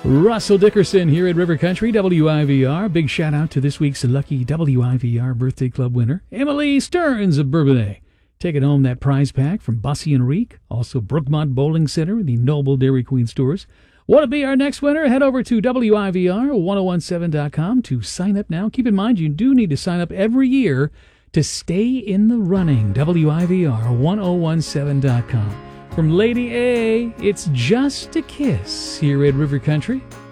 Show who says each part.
Speaker 1: Russell Dickerson here at River Country, WIVR. Big shout out to this week's lucky WIVR Birthday Club winner, Emily Stearns of Bourbonnais. Taking home that prize pack from Bussy and Reek, also Brookmont Bowling Center and the Noble Dairy Queen stores. Want to be our next winner? Head over to WIVR1017.com to sign up now. Keep in mind, you do need to sign up every year to stay in the running. WIVR1017.com. From Lady A, it's Just a Kiss here at River Country.